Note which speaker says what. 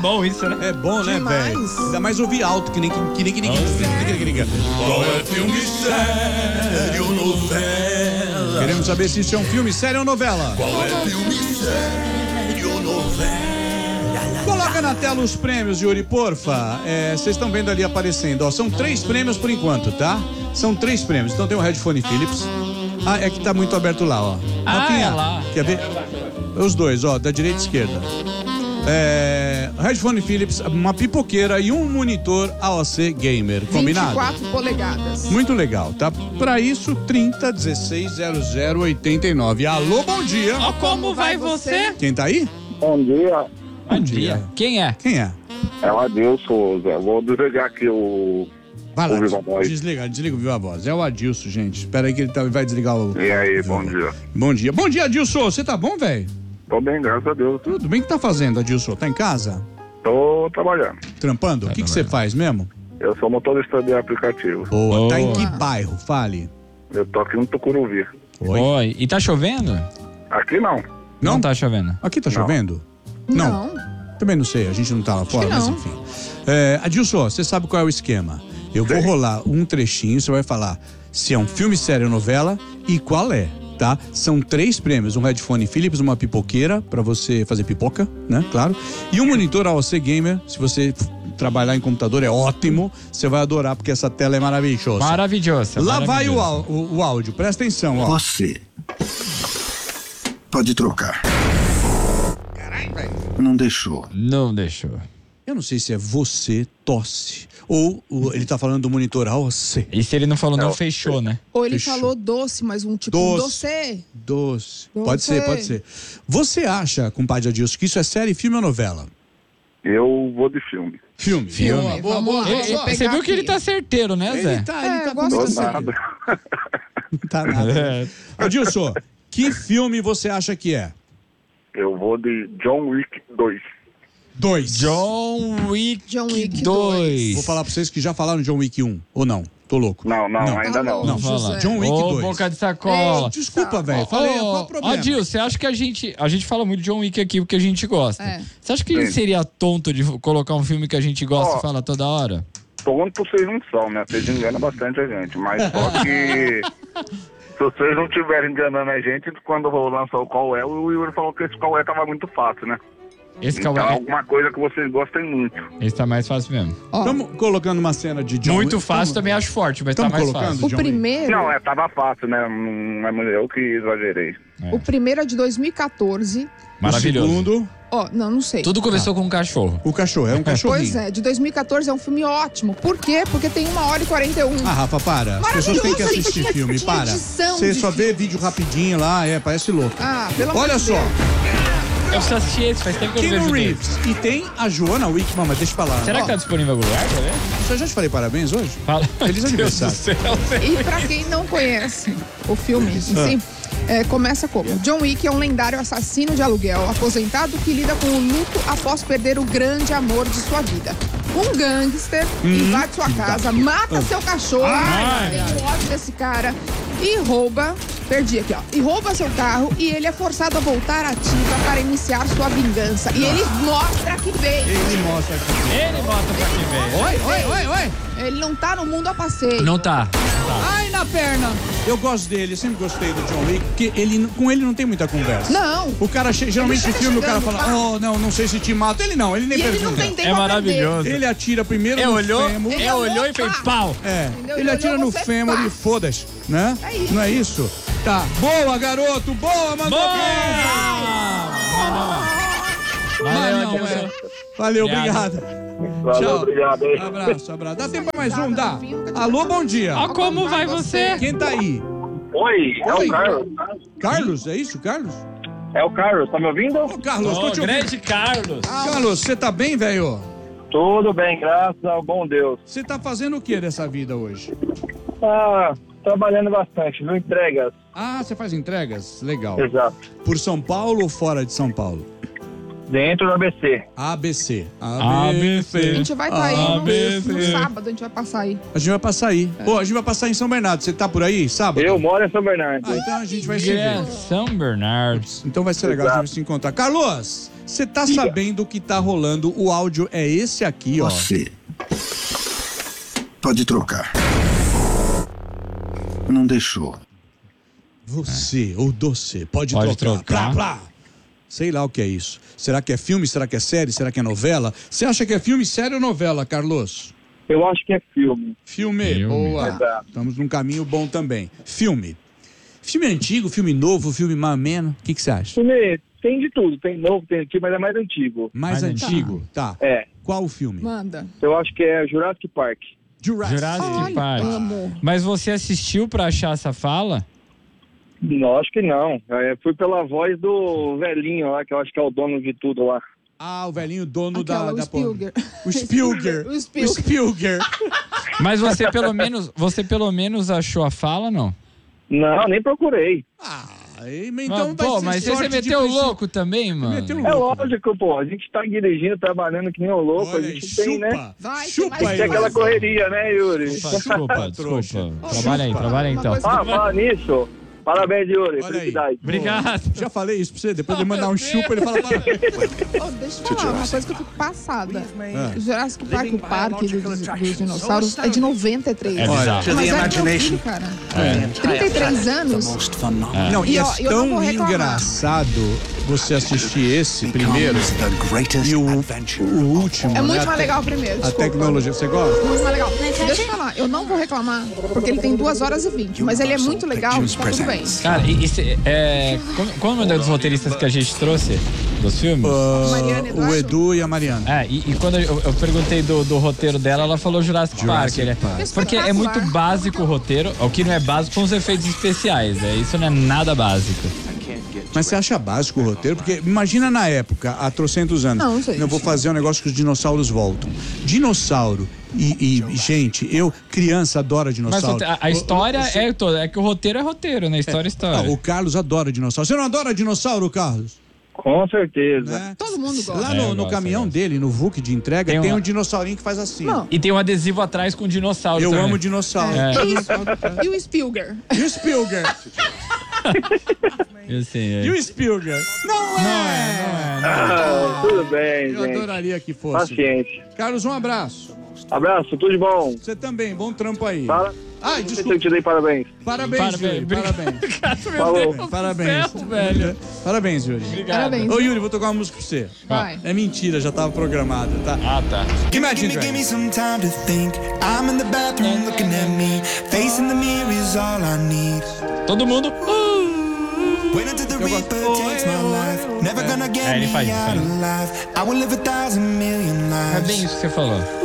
Speaker 1: bom isso, né?
Speaker 2: É bom, né,
Speaker 3: Demais.
Speaker 2: velho? Ainda mais ouvir alto, que nem. Qual é filme sério, novela? Queremos saber se isso é um filme sério ou novela. Qual é filme sério, novela? Coloca na tela os prêmios, Yuri, porfa. Vocês estão vendo ali aparecendo, ó. São 3 prêmios por enquanto, tá? São 3 prêmios. Então tem o Headphone Philips. Ah, é que tá muito aberto lá, ó.
Speaker 1: Lá.
Speaker 2: Quer ver? Os dois, ó, da direita e esquerda. Headphone Philips, uma pipoqueira e um monitor AOC Gamer. Combinado?
Speaker 3: 24 polegadas.
Speaker 2: Muito legal, tá? Pra isso, 30 16 00 89. Alô, bom dia.
Speaker 1: Ó, como vai você?
Speaker 2: Quem tá aí?
Speaker 4: Bom dia,
Speaker 1: Bom dia. Quem é?
Speaker 2: Quem é?
Speaker 4: é o Adilson, Zé. Vou desligar aqui o
Speaker 2: Vai lá,
Speaker 4: Viva Voz.
Speaker 2: desliga o Viva Voz. É o Adilson, gente. Espera aí que ele vai desligar o...
Speaker 4: E aí, bom dia.
Speaker 2: Bom dia. Bom dia, Adilson. Você tá bom, velho?
Speaker 4: Tô bem, graças a Deus.
Speaker 2: Tudo bem? O que tá fazendo, Adilson? Tá em casa?
Speaker 4: Tô trabalhando.
Speaker 2: Trampando? O que você faz mesmo?
Speaker 4: Eu sou motorista de aplicativo.
Speaker 2: Boa. Tá em
Speaker 1: Boa.
Speaker 2: que bairro? Fale.
Speaker 4: Eu tô aqui no Tucuruvi.
Speaker 1: Oi. E tá chovendo?
Speaker 4: Aqui não.
Speaker 1: Não tá chovendo.
Speaker 2: Aqui tá
Speaker 4: Não.
Speaker 2: chovendo?
Speaker 3: Não.
Speaker 2: Também não sei, a gente não tá lá fora,
Speaker 3: que
Speaker 2: mas
Speaker 3: não.
Speaker 2: enfim. Adilson, você sabe qual é o esquema. Eu vou rolar um trechinho, você vai falar se é um filme, série ou novela e qual é, tá? São 3 prêmios, um Headphone Philips, uma pipoqueira pra você fazer pipoca, né? Claro. E um monitor AOC Gamer, se você trabalhar em computador é ótimo, você vai adorar porque essa tela é maravilhosa.
Speaker 1: Maravilhoso.
Speaker 2: Lá vai o áudio, presta atenção, ó.
Speaker 5: Você pode trocar. Não deixou.
Speaker 1: Não deixou.
Speaker 2: Eu não sei se é você tosse ou ele tá falando do monitor AOC.
Speaker 1: E se ele não falou, não fechou, né?
Speaker 3: Ou ele
Speaker 2: Fechou.
Speaker 3: falou doce, mas um tipo
Speaker 2: Doce.
Speaker 3: doce.
Speaker 2: Pode ser. Você acha, compadre Adilson, que isso é série, filme ou novela?
Speaker 4: Eu vou de filme.
Speaker 2: Filme.
Speaker 1: Filme.
Speaker 3: Vamos lá.
Speaker 1: Você viu que ele tá certeiro, né, Zé?
Speaker 2: Ele tá
Speaker 3: eu
Speaker 2: com
Speaker 3: gosto
Speaker 2: muita
Speaker 3: assim.
Speaker 2: série.
Speaker 4: Nada.
Speaker 2: Não tá nada.
Speaker 1: É.
Speaker 2: Adilson, que filme você acha que é?
Speaker 4: Eu vou de John Wick 2.
Speaker 2: 2.
Speaker 1: John Wick
Speaker 3: John Wick
Speaker 1: 2.
Speaker 2: Vou falar pra vocês que já falaram John Wick 1, ou não? Tô louco.
Speaker 4: Não, ainda não.
Speaker 2: Não,
Speaker 3: José.
Speaker 2: John Wick
Speaker 1: Ô,
Speaker 2: 2.
Speaker 1: boca de sacola.
Speaker 2: Desculpa, velho. Falei, qual o problema?
Speaker 1: Adil, você acha que a gente fala muito de John Wick aqui porque a gente gosta.
Speaker 3: É.
Speaker 1: Você acha que seria tonto de colocar um filme que a gente gosta
Speaker 4: Ó.
Speaker 1: e fala toda hora?
Speaker 4: Tonto vocês não são, né? Vocês enganam bastante a gente. Mas só que se vocês não estiverem enganando a gente, quando eu vou lançar o Qual É, o Yuri falou que esse Qual É tava muito fácil, né?
Speaker 1: Esse
Speaker 4: Então
Speaker 1: Cauê,
Speaker 4: alguma coisa que vocês gostem muito.
Speaker 1: esse tá mais fácil mesmo.
Speaker 2: Estamos colocando uma cena de John
Speaker 1: Muito
Speaker 2: Wick.
Speaker 1: fácil também acho forte, mas tá
Speaker 2: tamo
Speaker 1: mais
Speaker 2: colocando?
Speaker 1: fácil.
Speaker 3: O
Speaker 2: John Wick.
Speaker 3: primeiro,
Speaker 4: Não, tava fácil, né? Não é eu que exagerei.
Speaker 3: o primeiro é de 2014.
Speaker 1: Maravilhoso.
Speaker 2: O segundo,
Speaker 3: Ó, não sei.
Speaker 1: Tudo começou com um cachorro.
Speaker 2: o cachorro. É um cachorrinho.
Speaker 3: Pois é, de 2014 é um filme ótimo. Por quê? Porque tem 1h41.
Speaker 2: Ah, Rafa, para. As pessoas têm que
Speaker 3: Maravilhoso,
Speaker 2: assistir
Speaker 3: gente.
Speaker 2: filme,
Speaker 3: Tinha
Speaker 2: para.
Speaker 3: edição
Speaker 2: Você
Speaker 3: de
Speaker 2: só vê vídeo rapidinho lá, parece louco.
Speaker 3: Ah, pelo amor
Speaker 2: Olha
Speaker 3: de
Speaker 2: só,
Speaker 3: Deus.
Speaker 1: Eu preciso assistir esse, faz tempo que eu não
Speaker 2: Keanu
Speaker 1: vejo dele.
Speaker 2: Reeves e tem a Joanna Wickman, mas deixa eu falar.
Speaker 1: Será
Speaker 2: Ó,
Speaker 1: que tá disponível em algum lugar, tá vendo?
Speaker 2: eu já te falei parabéns hoje?
Speaker 1: Fala.
Speaker 2: Feliz
Speaker 1: Deus
Speaker 2: aniversário.
Speaker 1: do céu, Zé.
Speaker 3: E pra quem não conhece o filme em si, começa como? John Wick é um lendário assassino de aluguel, aposentado que lida com o luto após perder o grande amor de sua vida. Um gangster invade sua casa, mata seu cachorro, tem ódio desse cara e rouba, perdi aqui ó, e rouba seu carro e ele é forçado a voltar ativa para iniciar sua vingança. E ele mostra que veio.
Speaker 2: Ele mostra aqui.
Speaker 1: Ele bota pra quem vem.
Speaker 2: Oi.
Speaker 3: Ele não tá no mundo a passeio.
Speaker 1: Não tá.
Speaker 2: Ai, na perna. Eu gosto dele, sempre gostei do John Wick, porque com ele não tem muita conversa.
Speaker 3: Não.
Speaker 2: O cara, geralmente
Speaker 3: Ele
Speaker 2: no filme, o cara
Speaker 3: chegando,
Speaker 2: fala,
Speaker 3: tá?
Speaker 2: oh, não sei se te mato. Ele nem
Speaker 3: E ele não
Speaker 2: pergunta.
Speaker 3: tem tempo
Speaker 1: É
Speaker 3: a
Speaker 1: maravilhoso.
Speaker 2: Ele atira primeiro
Speaker 1: Ele
Speaker 2: no
Speaker 1: olhou,
Speaker 2: fêmur.
Speaker 3: Ele
Speaker 1: ele olhou
Speaker 3: olhou,
Speaker 1: e fez
Speaker 3: pá.
Speaker 1: pau.
Speaker 2: É,
Speaker 3: Entendeu?
Speaker 2: ele
Speaker 3: Ele
Speaker 2: atira
Speaker 3: olhou
Speaker 2: no
Speaker 3: você,
Speaker 2: fêmur
Speaker 3: pá.
Speaker 2: e foda-se, né?
Speaker 3: É isso.
Speaker 2: Não é isso? Tá. Boa, garoto. Boa, mandou bem.
Speaker 1: Valeu,
Speaker 2: Não,
Speaker 1: Adilson.
Speaker 2: Valeu,
Speaker 1: Obrigado.
Speaker 2: obrigado.
Speaker 4: Valeu,
Speaker 2: Tchau.
Speaker 4: obrigado aí.
Speaker 2: Abraço. Dá tempo pra mais um? Dá. Alô, bom dia.
Speaker 1: Ó como vai você.
Speaker 2: Quem tá aí?
Speaker 4: Oi, é
Speaker 2: Oi.
Speaker 4: o Carlos.
Speaker 2: Carlos, é isso, Carlos?
Speaker 4: É o Carlos, tá me ouvindo?
Speaker 2: Ô, Carlos, tô
Speaker 1: Ô,
Speaker 2: te ouvindo.
Speaker 1: grande Carlos.
Speaker 2: Carlos, você tá bem, velho?
Speaker 4: Tudo bem, graças ao bom Deus.
Speaker 2: Você tá fazendo o que dessa vida hoje?
Speaker 4: Trabalhando bastante, viu? Entregas.
Speaker 2: Ah, você faz entregas? Legal.
Speaker 4: Exato.
Speaker 2: Por São Paulo ou fora de São Paulo?
Speaker 4: Dentro do ABC.
Speaker 2: ABC.
Speaker 3: A
Speaker 1: ABC.
Speaker 3: gente vai estar aí no
Speaker 1: ABC.
Speaker 3: sábado, a gente vai passar aí.
Speaker 2: A gente vai passar aí. Pô, a gente vai passar em São Bernardo. Você tá por aí, sábado?
Speaker 4: Eu moro em São Bernardo.
Speaker 2: Ah, então a gente vai se ver.
Speaker 1: São Bernardo.
Speaker 2: Então vai ser legal a gente se encontrar. Carlos, você tá sabendo o que tá rolando? O áudio é esse aqui, ó.
Speaker 5: Você pode trocar. Não deixou.
Speaker 2: Você, ou doce, pode
Speaker 1: Pode
Speaker 2: trocar.
Speaker 1: trocar.
Speaker 2: Plá, plá. Sei lá o que é isso. Será que é filme? Será que é série? Será que é novela? Você acha que é filme, série ou novela, Carlos?
Speaker 4: Eu acho que é filme.
Speaker 2: Filme. Boa.
Speaker 4: Exato.
Speaker 2: Estamos num caminho bom também. Filme. Filme antigo, filme novo, filme mais ou menos. O que você acha?
Speaker 4: Filme tem de tudo. Tem novo, tem antigo, mas é mais antigo.
Speaker 2: Mais
Speaker 1: Mais
Speaker 2: antigo? Tá.
Speaker 4: É.
Speaker 2: Qual o filme?
Speaker 3: Manda.
Speaker 4: Eu acho que é Jurassic Park.
Speaker 2: Jurassic.
Speaker 1: Jurassic Park.
Speaker 3: Amo.
Speaker 1: Mas você assistiu pra achar essa fala?
Speaker 4: Não, acho que não. Fui pela voz do velhinho lá, que eu acho que é o dono de tudo lá.
Speaker 2: Ah, o velhinho dono
Speaker 3: Aquela,
Speaker 2: da
Speaker 3: o Spielberg.
Speaker 2: O Spielberg.
Speaker 3: O Spielberg.
Speaker 2: O Spielberg.
Speaker 1: Mas você pelo menos achou a fala, não?
Speaker 4: Não, nem procurei.
Speaker 2: Ah, então vai
Speaker 1: Pô,
Speaker 2: ser
Speaker 1: mas
Speaker 2: sorte
Speaker 1: você
Speaker 2: de
Speaker 1: meteu o
Speaker 2: princípio.
Speaker 1: louco também, mano?
Speaker 2: Meteu o
Speaker 4: É
Speaker 2: louco.
Speaker 4: lógico, pô. A gente tá dirigindo, trabalhando que nem o louco.
Speaker 2: Olha
Speaker 4: a
Speaker 2: aí,
Speaker 4: gente tem, né?
Speaker 3: Vai,
Speaker 2: Chupa
Speaker 3: tem mais
Speaker 2: aí.
Speaker 4: Tem aquela
Speaker 3: coisa.
Speaker 4: correria, né, Yuri?
Speaker 1: Desculpa.
Speaker 2: trouxa.
Speaker 1: Trabalha aí
Speaker 3: Uma
Speaker 1: então.
Speaker 3: coisa
Speaker 4: Ah, fala nisso. Parabéns, Yuri.
Speaker 2: Olha aí.
Speaker 4: Felicidade.
Speaker 1: Obrigado.
Speaker 2: Já falei isso pra você, depois de mandar um chupa, ele fala parabéns.
Speaker 3: Oh, deixa eu falar uma coisa que eu fico passada. Jurassic Park, o parque dos dinossauros, é de 93.
Speaker 1: É bizarro.
Speaker 3: Mas é meu filho, cara. 33 anos.
Speaker 2: Não, e
Speaker 3: E,
Speaker 2: é
Speaker 3: ó, eu não vou
Speaker 2: tão
Speaker 3: reclamar.
Speaker 2: engraçado você assistir esse primeiro e o último,
Speaker 3: É muito
Speaker 2: né?
Speaker 3: mais legal o primeiro,
Speaker 2: A
Speaker 3: desculpa.
Speaker 2: tecnologia, você gosta?
Speaker 3: Muito mais legal. Deixa eu falar, eu não vou reclamar, porque ele tem 2 horas e 20, mas ele é muito legal, tá tudo bem.
Speaker 1: Cara, qual é o nome dos roteiristas que a gente trouxe dos filmes?
Speaker 3: Mariana,
Speaker 2: O
Speaker 3: Eduardo?
Speaker 2: Edu e a Mariana.
Speaker 1: E quando eu perguntei do roteiro dela, ela falou Jurassic Park. Porque é muito básico o roteiro. O que não é básico são os efeitos especiais. Isso não é nada básico.
Speaker 2: Mas você acha básico o roteiro? Porque imagina na época, há trocentos anos.
Speaker 3: Não, gente.
Speaker 2: Eu vou fazer um negócio que os dinossauros voltam. Dinossauro e gente, eu, criança, adora
Speaker 1: Mas
Speaker 2: dinossauro.
Speaker 1: a história é toda. É que o roteiro é roteiro, né? História é história.
Speaker 2: O Carlos adora dinossauro. Você não adora dinossauro, Carlos?
Speaker 4: Com certeza.
Speaker 2: Né?
Speaker 3: Todo mundo gosta.
Speaker 2: Lá
Speaker 1: eu
Speaker 2: no
Speaker 1: gosto,
Speaker 2: caminhão
Speaker 1: eu gosto.
Speaker 2: dele, no VUC de entrega,
Speaker 1: Tem
Speaker 2: tem
Speaker 1: uma-
Speaker 2: um dinossaurinho que faz assim.
Speaker 3: Não.
Speaker 1: E tem um adesivo atrás com dinossauro
Speaker 2: Eu
Speaker 1: também.
Speaker 2: amo dinossauro.
Speaker 3: E o Spielberg?
Speaker 2: E o Spielberg?
Speaker 1: Eu sei,
Speaker 2: E o Spielberg? Não é!
Speaker 4: Tudo bem,
Speaker 2: Eu
Speaker 4: gente.
Speaker 2: adoraria que fosse.
Speaker 4: Paciência.
Speaker 2: Carlos, um abraço.
Speaker 4: Abraço, tudo de bom.
Speaker 2: Você também, bom trampo aí.
Speaker 4: Fala.
Speaker 2: Ai,
Speaker 4: Eu
Speaker 2: desculpa.
Speaker 4: te dei parabéns.
Speaker 2: Parabéns,
Speaker 1: Parabéns,
Speaker 2: Yuri.
Speaker 1: obrigado.
Speaker 2: Parabéns.
Speaker 4: Falou.
Speaker 2: Parabéns.
Speaker 1: velho.
Speaker 2: Parabéns, Yuri.
Speaker 3: Parabéns.
Speaker 2: Ô, Yuri, vou tocar uma música pra você.
Speaker 3: Vai.
Speaker 2: É mentira, já tava programada, tá?
Speaker 1: Ah, tá.
Speaker 2: Imagine
Speaker 6: Give me
Speaker 2: Dragons.
Speaker 6: some time to think. I'm in the bathroom looking at me. Facing the mirror is all I need.
Speaker 1: Todo mundo.
Speaker 6: Wait until the Reaper takes my life. Never gonna get
Speaker 1: ele
Speaker 6: me
Speaker 1: faz isso
Speaker 6: out
Speaker 1: aí.
Speaker 6: alive. I will live 1,000 million
Speaker 1: É bem
Speaker 6: lives.
Speaker 1: isso que você falou.